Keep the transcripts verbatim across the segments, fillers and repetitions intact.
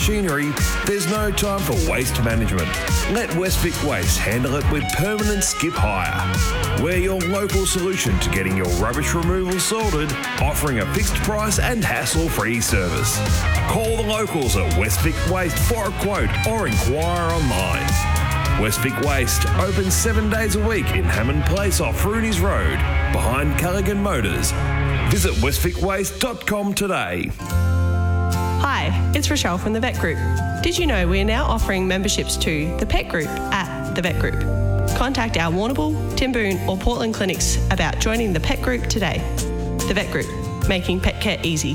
machinery, there's no time for waste management. Let Westvic Waste handle it with permanent skip hire. We're your local solution to getting your rubbish removal sorted, offering a fixed price and hassle-free service. Call the locals at Westvic Waste for a quote or inquire online. Westvic Waste open seven days a week in Hammond Place off Rooney's Road, behind Callaghan Motors. Visit westvic waste dot com today. Hi, it's Rochelle from the Vet Group. Did you know we are now offering memberships to the Pet Group at the Vet Group? Contact our Warrnambool, Timboon or Portland clinics about joining the Pet Group today. The Vet Group, making pet care easy.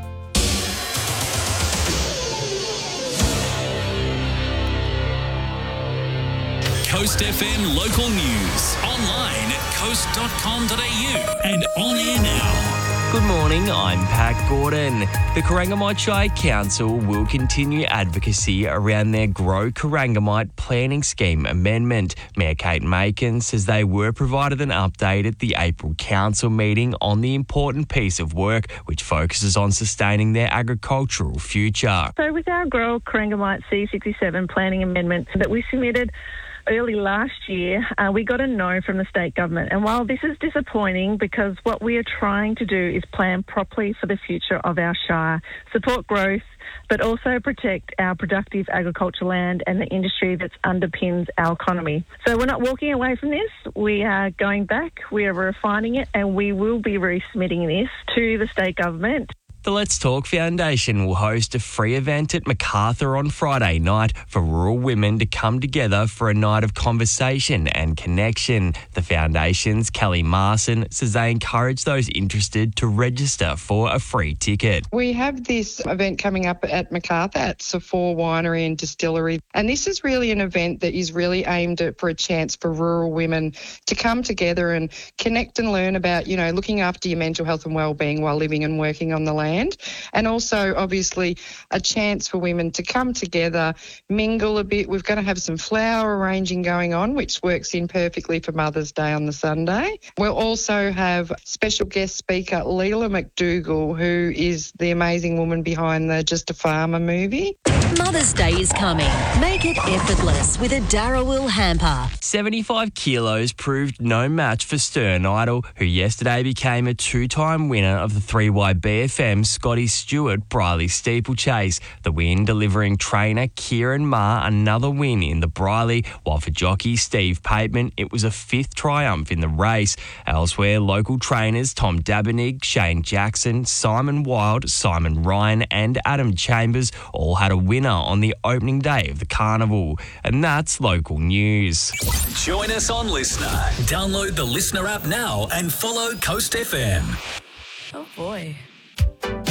Coast F M local news, online at coast dot com dot a u and on air now. Good morning, I'm Pat Gordon. The Corangamite Shire Council will continue advocacy around their Grow Corangamite Planning Scheme amendment. Mayor Kate Macon says they were provided an update at the April council meeting on the important piece of work which focuses on sustaining their agricultural future. So with our Grow Corangamite C sixty-seven planning amendment that we submitted early last year, uh, we got a no from the state government. And while this is disappointing, because what we are trying to do is plan properly for the future of our shire, support growth, but also protect our productive agricultural land and the industry that underpins our economy. So we're not walking away from this. We are going back, we are refining it, and we will be resubmitting this to the state government. The Let's Talk Foundation will host a free event at Macarthur on Friday night for rural women to come together for a night of conversation and connection. The Foundation's Kelly Marson says they encourage those interested to register for a free ticket. We have this event coming up at Macarthur at Sephora Winery and Distillery, and this is really an event that is really aimed at for a chance for rural women to come together and connect and learn about, you know, looking after your mental health and wellbeing while living and working on the land. And also, obviously, a chance for women to come together, mingle a bit. We're going to have some flower arranging going on, which works in perfectly for Mother's Day on the Sunday. We'll also have special guest speaker Leela McDougall, who is the amazing woman behind the Just a Farmer movie. Mother's Day is coming. Make it effortless with a Darrawil hamper. seventy-five kilos proved no match for Stern Idol, who yesterday became a two-time winner of the three Y B F M Scotty Stewart Briley Steeplechase. The win delivering trainer Kieran Ma another win in the Briley, while for jockey Steve Pateman it was a fifth triumph in the race. Elsewhere, local trainers Tom Dabenig, Shane Jackson, Simon Wild, Simon Ryan and Adam Chambers all had a winner on the opening day of the carnival. And that's local news. Join us on Listener. Download the Listener app now and follow Coast F M. Oh boy.